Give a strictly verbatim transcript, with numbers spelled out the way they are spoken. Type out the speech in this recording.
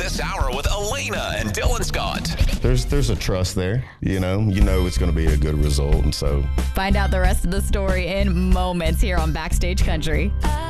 this hour with Elena and Dylan Scott. There's there's a trust there, you know. You know it's going to be a good result, and so. Find out the rest of the story in moments here on Backstage Country.